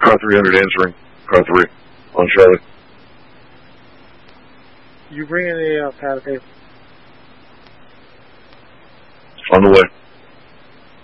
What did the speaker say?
Car 300 answering. Car 3 on Charlie. You bring in a pad of paper. On the way.